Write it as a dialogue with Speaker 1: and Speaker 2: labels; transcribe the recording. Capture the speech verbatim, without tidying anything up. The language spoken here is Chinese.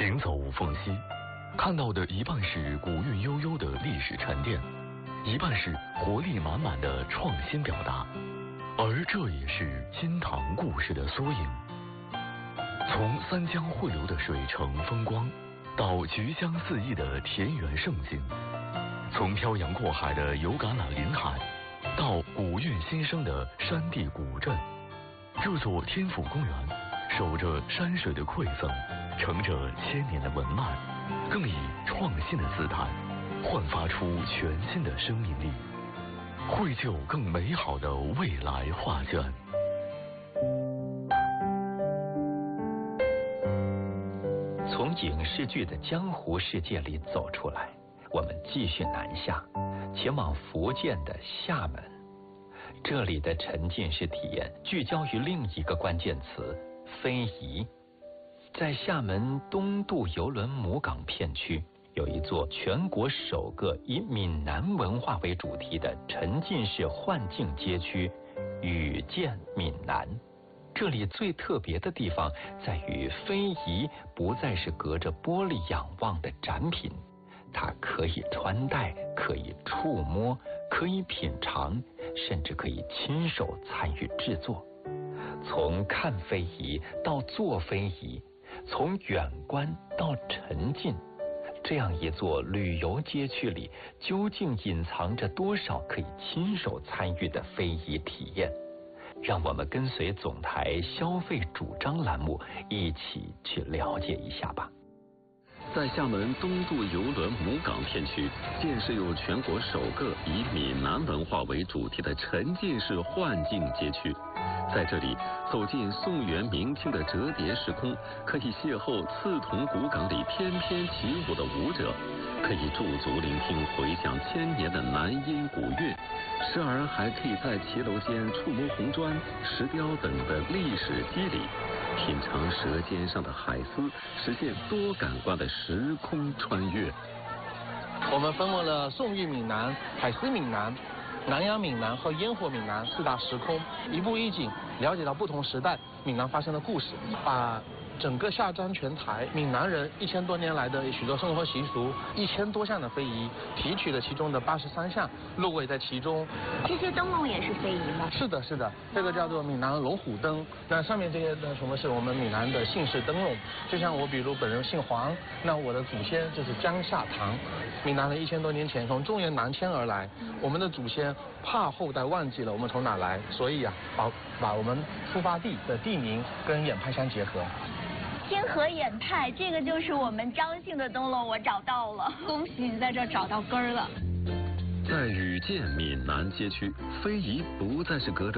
Speaker 1: 行走凤溪，看到的一半是古韵悠悠的历史沉淀，一半是活力满满的创新表达，而这也是金堂故事的缩影。从三江汇流的水城风光，到菊香四溢的田园盛景，从漂洋过海的油橄榄临海，到古韵新生的山地古镇，这座天府公园守着山水的馈赠，承着千年的文脉，更以创新的姿态焕发出全新的生命力，绘就更美好的未来画卷。
Speaker 2: 从影视剧的江湖世界里走出来，我们继续南下，前往福建的厦门。这里的沉浸式体验聚焦于另一个关键词：非遗。在厦门东渡邮轮母港片区，有一座全国首个以闽南文化为主题的沉浸式幻境街区——遇见闽南。这里最特别的地方在于，非遗不再是隔着玻璃仰望的展品，它可以穿戴，可以触摸，可以品尝，甚至可以亲手参与制作。从看非遗到做非遗，从远观到沉浸，这样一座旅游街区里，究竟隐藏着多少可以亲手参与的非遗体验？让我们跟随总台消费主张栏目一起去了解一下吧。
Speaker 3: 在厦门东渡邮轮母港片区，建设有全国首个以闽南文化为主题的沉浸式幻境街区。在这里，走进宋元明清的折叠时空，可以邂逅刺桐古港里翩翩起舞的舞者，可以驻足聆听回响千年的南音古乐，时而还可以在骑楼间触摸红砖、石雕等的历史肌理，品尝舌尖上的海丝，实现多感官的时空穿越。
Speaker 4: 我们分为了宋韵闽南、海丝闽南、南洋闽南和烟火闽南四大时空，一步一景了解到不同时代闽南发生的故事，把整个下漳全台闽南人一千多年来的许多生活习俗，一千多项的非遗，提取了其中的八十三项，入围在其中。
Speaker 5: 这些灯笼也是非遗吗？
Speaker 4: 是的，是的，这个叫做闽南龙虎灯。那上面这些呢，什么是我们闽南的姓氏灯笼？就像我，比如本人姓黄，那我的祖先就是江夏唐。闽南人一千多年前从中原南迁而来，我们的祖先怕后代忘记了我们从哪来，所以啊，把把我们出发地的地名跟堰派相结合。
Speaker 5: 天河堰派，这个就是我们张姓的灯笼，我找到了，恭喜你在这找到根儿了。
Speaker 3: 在遇见闽南街区，非遗不再是隔着